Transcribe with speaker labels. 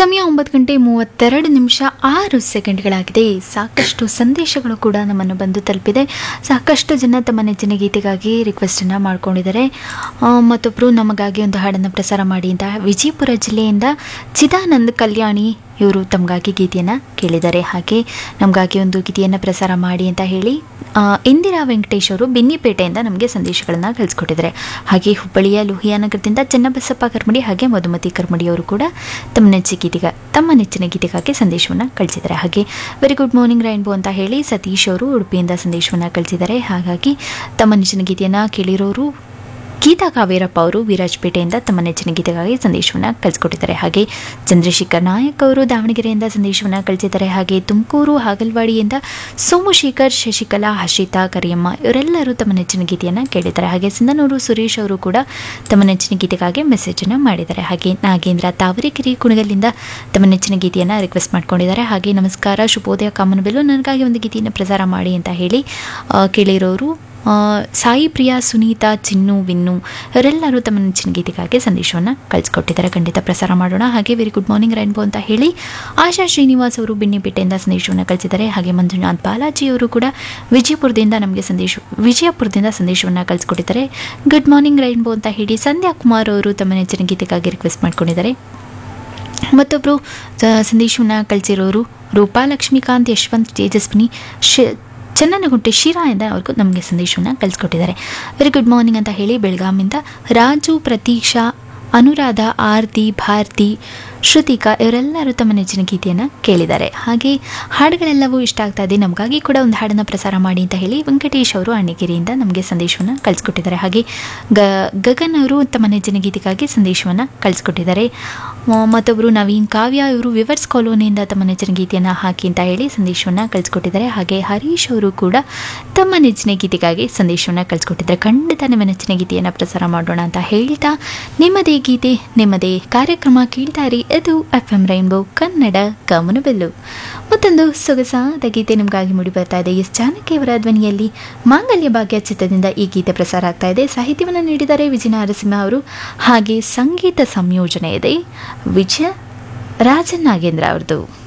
Speaker 1: ಸಮಯ 9:32 ಸಾಕಷ್ಟು ಸಂದೇಶಗಳು ಕೂಡ ನಮ್ಮನ್ನು ಬಂದು ತಲುಪಿದೆ. ಸಾಕಷ್ಟು ಜನ ತಮ್ಮ ನೆಚ್ಚಿನ ಗೀತೆಗಾಗಿ ರಿಕ್ವೆಸ್ಟನ್ನು ಮಾಡ್ಕೊಂಡಿದ್ದಾರೆ. ಮತ್ತೊಬ್ಬರು ನಮಗಾಗಿ ಒಂದು ಹಾಡನ್ನು ಪ್ರಸಾರ ಮಾಡಿ ಅಂತ ವಿಜಯಪುರ ಜಿಲ್ಲೆಯಿಂದ ಚಿದಾನಂದ್ ಕಲ್ಯಾಣಿ ಇವರು ತಮಗಾಗಿ ಗೀತೆಯನ್ನು ಕೇಳಿದ್ದಾರೆ. ಹಾಗೆ ನಮಗಾಗಿ ಒಂದು ಗೀತೆಯನ್ನು ಪ್ರಸಾರ ಮಾಡಿ ಅಂತ ಹೇಳಿ ಇಂದಿರಾ ವೆಂಕಟೇಶ್ ಅವರು ಬೆನ್ನಿಪೇಟೆಯಿಂದ ನಮಗೆ ಸಂದೇಶಗಳನ್ನು ಕಳಿಸ್ಕೊಟ್ಟಿದ್ದಾರೆ. ಹಾಗೆ ಹುಬ್ಬಳ್ಳಿಯ ಲೋಹಿಯಾನಗರದಿಂದ ಚನ್ನಬಸಪ್ಪ ಕರ್ಮಡಿ ಹಾಗೆ ಮಧುಮತಿ ಕರ್ಮಡಿ ಅವರು ಕೂಡ ತಮ್ಮ ನೆಚ್ಚಿನ ಗೀತೆಗಾಗಿ ಸಂದೇಶವನ್ನು ಕಳಿಸಿದ್ದಾರೆ. ಹಾಗೆ ವೆರಿ ಗುಡ್ ಮಾರ್ನಿಂಗ್ ರೈನ್ಬೋ ಅಂತ ಹೇಳಿ ಸತೀಶ್ ಅವರು ಉಡುಪಿಯಿಂದ ಸಂದೇಶವನ್ನು ಕಳಿಸಿದ್ದಾರೆ. ಹಾಗಾಗಿ ತಮ್ಮ ನೆಚ್ಚಿನ ಗೀತೆಯನ್ನು ಕೇಳಿರೋರು ಗೀತಾ ಕಾವೇರಪ್ಪ ಅವರು ವಿರಾಜಪೇಟೆಯಿಂದ ತಮ್ಮ ನೆಚ್ಚಿನ ಗೀತೆಗಾಗಿ ಸಂದೇಶವನ್ನು ಕಳಿಸ್ಕೊಟ್ಟಿದ್ದಾರೆ. ಹಾಗೆ ಚಂದ್ರಶೇಖರ್ ನಾಯಕ್ ಅವರು ದಾವಣಗೆರೆಯಿಂದ ಸಂದೇಶವನ್ನು ಕಳಿಸಿದ್ದಾರೆ. ಹಾಗೆ ತುಮಕೂರು ಹಾಗಲವಾಡಿಯಿಂದ ಸೋಮಶೇಖರ್, ಶಶಿಕಲಾ, ಹರ್ಷಿತಾ, ಕರಿಯಮ್ಮ ಇವರೆಲ್ಲರೂ ತಮ್ಮ ನೆಚ್ಚಿನ ಗೀತೆಯನ್ನು ಕೇಳಿದ್ದಾರೆ. ಹಾಗೆ ಸಿಂಧನೂರು ಸುರೇಶ್ ಅವರು ಕೂಡ ತಮ್ಮ ನೆಚ್ಚಿನ ಗೀತೆಗಾಗಿ ಮೆಸೇಜನ್ನು ಮಾಡಿದ್ದಾರೆ. ಹಾಗೆ ನಾಗೇಂದ್ರ ತಾವರೆಕೆರೆ ಕುಣಗಲ್ಲಿಂದ ತಮ್ಮ ನೆಚ್ಚಿನ ಗೀತೆಯನ್ನು ರಿಕ್ವೆಸ್ಟ್ ಮಾಡ್ಕೊಂಡಿದ್ದಾರೆ. ಹಾಗೆ ನಮಸ್ಕಾರ, ಶುಭೋದಯ ಕಾಮನಬೆಲ್ಲು, ನನಗಾಗಿ ಒಂದು ಗೀತೆಯನ್ನು ಪ್ರಸಾರ ಮಾಡಿ ಅಂತ ಹೇಳಿ ಕೇಳಿರೋರು ಸಾಯಿ ಪ್ರಿಯಾ, ಸುನೀತಾ, ಚಿನ್ನು, ವಿನ್ನು ಇವರೆಲ್ಲರೂ ತಮ್ಮ ನೆಚ್ಚಿನ ಗೀತೆಗಾಗಿ ಸಂದೇಶವನ್ನು ಕಳಿಸ್ಕೊಟ್ಟಿದ್ದಾರೆ. ಖಂಡಿತ ಪ್ರಸಾರ ಮಾಡೋಣ. ಹಾಗೆ ವೆರಿ ಗುಡ್ ಮಾರ್ನಿಂಗ್ ರೈನ್ಬೋ ಅಂತ ಹೇಳಿ ಆಶಾ ಶ್ರೀನಿವಾಸ್ ಅವರು ಬೆನ್ನಿಪೇಟೆಯಿಂದ ಸಂದೇಶವನ್ನು ಕಳಿಸಿದ್ದಾರೆ. ಹಾಗೆ ಮಂಜುನಾಥ್ ಬಾಲಾಜಿ ಅವರು ಕೂಡ ವಿಜಯಪುರದಿಂದ ಸಂದೇಶವನ್ನು ಕಳಿಸ್ಕೊಟ್ಟಿದ್ದಾರೆ. ಗುಡ್ ಮಾರ್ನಿಂಗ್ ರೈನ್ಬೋ ಅಂತ ಹೇಳಿ ಸಂಧ್ಯಾ ಕುಮಾರ್ ಅವರು ತಮ್ಮ ನೆಚ್ಚಿನ ಗೀತೆಗಾಗಿ ರಿಕ್ವೆಸ್ಟ್ ಮಾಡ್ಕೊಂಡಿದ್ದಾರೆ. ಮತ್ತೊಬ್ಬರು ಸಂದೇಶವನ್ನು ಕಳಿಸಿರೋರು ರೂಪಾ, ಲಕ್ಷ್ಮೀಕಾಂತ್, ಯಶವಂತ್, ತೇಜಸ್ವಿನಿ, ಚನ್ನನಗುಂಟೆ ಶಿರಾ ಎಂದು ಅವ್ರಿಗೂ ನಮಗೆ ಸಂದೇಶವನ್ನು ಕಳಿಸ್ಕೊಟ್ಟಿದ್ದಾರೆ. ವೆರಿ ಗುಡ್ ಮಾರ್ನಿಂಗ್ ಅಂತ ಹೇಳಿ ಬೆಳಗಾಮಿಂದ ರಾಜು, ಪ್ರತೀಕ್ಷಾ, ಅನುರಾಧ, ಆರ್ತಿ, ಭಾರತಿ, ಶ್ರುತಿಕಾ ಇವರೆಲ್ಲರೂ ತಮ್ಮ ನೆಚ್ಚಿನ ಗೀತೆಯನ್ನು ಕೇಳಿದ್ದಾರೆ. ಹಾಗೆ ಹಾಡುಗಳೆಲ್ಲವೂ ಇಷ್ಟ ಆಗ್ತಾ ಇದೆ, ನಮಗಾಗಿ ಕೂಡ ಒಂದು ಹಾಡನ್ನು ಪ್ರಸಾರ ಮಾಡಿ ಅಂತ ಹೇಳಿ ವೆಂಕಟೇಶ್ ಅವರು ಅಣ್ಣಿಗೇರಿಯಿಂದ ನಮಗೆ ಸಂದೇಶವನ್ನು ಕಳಿಸ್ಕೊಟ್ಟಿದ್ದಾರೆ. ಹಾಗೆ ಗಗನ್ ಅವರು ತಮ್ಮ ನೆಚ್ಚಿನ ಗೀತೆಗಾಗಿ ಸಂದೇಶವನ್ನು ಕಳಿಸ್ಕೊಟ್ಟಿದ್ದಾರೆ. ಮತ್ತೊಬ್ಬರು ನವೀನ್, ಕಾವ್ಯ ಇವರು ವಿವರ್ಸ್ ಕಾಲೋನಿಯಿಂದ ತಮ್ಮ ನೆಚ್ಚಿನ ಗೀತೆಯನ್ನು ಹಾಕಿ ಅಂತ ಹೇಳಿ ಸಂದೇಶವನ್ನು ಕಳಿಸ್ಕೊಟ್ಟಿದ್ದಾರೆ. ಹಾಗೆ ಹರೀಶ್ ಅವರು ಕೂಡ ತಮ್ಮ ನೆಚ್ಚಿನ ಗೀತೆಗಾಗಿ ಸಂದೇಶವನ್ನು ಕಳಿಸ್ಕೊಟ್ಟಿದ್ದಾರೆ. ಖಂಡಿತ ನಿಮ್ಮ ನೆಚ್ಚಿನ ಗೀತೆಯನ್ನು ಪ್ರಸಾರ ಮಾಡೋಣ ಅಂತ ಹೇಳ್ತಾ ನಿಮ್ಮದೇ ಗೀತೆ ನಿಮ್ಮದೇ ಕಾರ್ಯಕ್ರಮ ಕೇಳ್ತಾ ಇರಿ. ಇದು FM ರೈನ್ಬೋ ಕನ್ನಡ ಕಾಮನಬೆಲ್ಲು. ಮತ್ತೊಂದು ಸೊಗಸಾದ ಗೀತೆ ನಿಮಗಾಗಿ ಮೂಡಿ ಬರ್ತಾ ಇದೆ. ಎಸ್ ಜಾನಕಿ ಅವರ ಧ್ವನಿಯಲ್ಲಿ ಮಾಂಗಲ್ಯ ಭಾಗ್ಯ ಚಿತ್ರದಿಂದ ಈ ಗೀತೆ ಪ್ರಸಾರ ಆಗ್ತಾ ಇದೆ. ಸಾಹಿತ್ಯವನ್ನು ನೀಡಿದ್ದಾರೆ ವಿಜಯ ನರಸಿಂಹ ಅವರು. ಹಾಗೆ ಸಂಗೀತ ಸಂಯೋಜನೆ ಇದೆ ವಿಜಯ ರಾಜನ್ ನಾಗೇಂದ್ರ ಅವರದು.